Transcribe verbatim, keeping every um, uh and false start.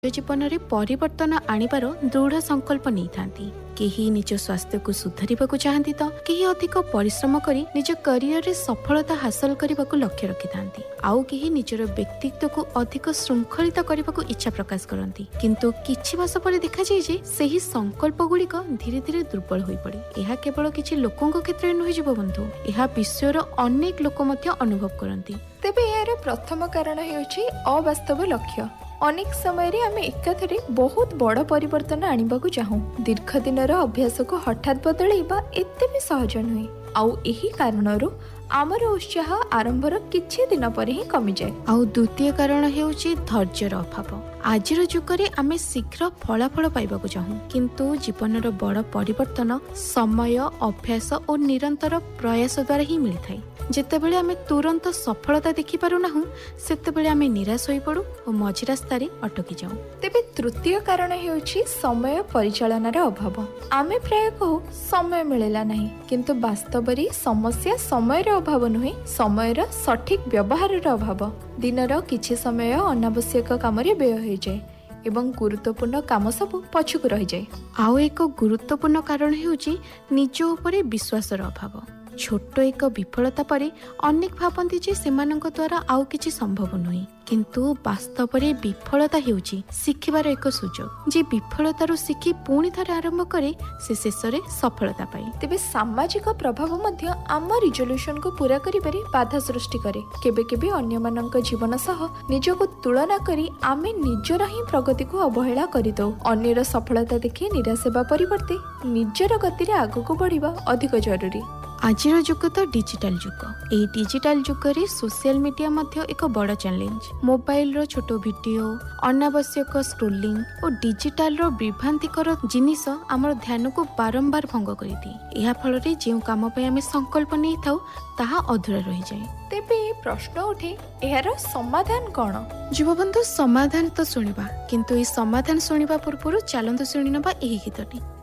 जीवन में परिवर्तन आनिबार दृढ़ संकल्प नहीं थांती। केही निज स्वास्थ्य को सुधारिबाकु चाहती तो केही अधिक परिश्रम करी निज करियर रे सफलता हासिल करबाकु लक्ष्य रखि थांती। आउ केही निजर व्यक्तित्व को अधिक श्रृंखलित करबाकु इच्छा प्रकाश करती। किंतु किछि मास परे देखा जाय जे सेही संकल्प गुड़िक धीरे धीरे दुर्बल होई पड़े। यह केवल किछि लोकंक क्षेत्र नुहे जीव बंधु, यह विश्वर अनेक लोक मध्य अनुभव करती। तेबे यार प्रथम कारण हेउछि अवास्तव लक्ष्य। अनेक समय आम एकाथरे बहुत बड़ परिवर्तन आनिबाकु चाहूं। दीर्घ दिनर अभ्यास को हठात बदलैबा एते भी सहज नुहे। आउ एही कारणरू आमर उत्साह आरंभर किछि दिन परे ही कमी जाए। आउ द्वितीय कारण हेउछि धैर्यर अभाव। आजिर जुगरे आमे शीघ्र फलाफल पाइबाकु चाहूं, किंतु जीवनर बड़ परिवर्तन समय, अभ्यास और निरंतर प्रयास द्वारा ही मिलथाय। जेतेबेले आमे तुरंत सफलता देखि पारु नाहु, सेतेबेले आमे निराश होई पडु और मझि रास्तारे अटकी जाऊ। तेबे तृतीय कारण हेउछि समय परिचालनार अभाव। आमे प्राय कहू समय मिलेला नाही, किंतु वास्तवरी समस्या समयर अभाव नुहे, समयर सठिक व्यवहारर अभाव। दिनर किछि समय अनावश्यक कामरे व्यय होई जाय एवं गुरुत्वपूर्ण काम सब पछुक रहि जाय। आउ एक गुरुत्वपूर्ण कारण हेउछि निज उपरे विश्वासर अभाव। छोट एक विफलता परे अनेक भाबंती जे सेमानक द्वारा आउ किछि संभव नुहे, किंतु वास्तव में विफलता हेउछि शिखिबार एक सुजोग। जे विफलतारू शिखि पुणी थरे आरंभ करे से शेष रे सफलता पाए। तेबे सामाजिक प्रभाव मध्य आम रिजोल्यूशन को पूरा करिबारे बाधा सृष्टि करे। केबे केबे अन्य मानक जीवन सह निजको तुलना करी आमे निजर ही प्रगति को अवहेला करि दउ। अन्यर सफलता देखि निराश हेबा परिवर्ते निजर गति रे आगको बढ़िबा अधिक जरूरी। आजिर जुग तो डिजिटल जुग। एई डिजिटल जुग रे सोशल मीडिया मध्य एक बड़ चैलेंज। मोबाइल रो छोटो वीडियो, अनावश्यक स्क्रोलिंग और डिजिटल रो विभ्रांतिकर जिनिस आमर ध्यान को बारंबार भंग करि दिए। एहा फल रे जे काम पे आमे संकल्प नै थाउ ताहा अधूरा रहि जाय। तेबे प्रश्न उठे एहार समाधान कोन? जीवबंधु समाधान तो सुनिबा, किंतु ए समाधान सुनिबा पूर्व चलंतु सुनि नबा एही गीतटी।